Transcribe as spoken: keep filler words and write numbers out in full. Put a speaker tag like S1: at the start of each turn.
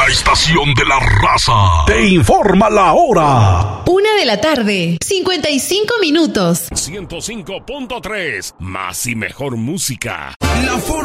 S1: La estación de la raza te informa la hora.
S2: Una de la tarde, cincuenta y cinco minutos.
S3: ciento cinco punto tres, más y mejor música.
S1: La forma